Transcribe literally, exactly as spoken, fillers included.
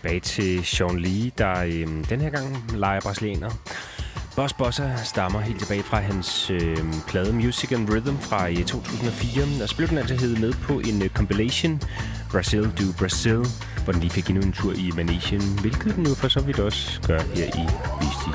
tilbage til Sean Lee, der øh, den her gang leger brasilianer. Boss Bossa stammer helt tilbage fra hans øh, plade Music and Rhythm fra øh, to tusind og fire, og så blev den altså heddet med på en øh, compilation, Brazil do Brazil, hvor den lige fik endnu en tur i Manesien, hvilket den nu for så vidt også gør her i Beasties.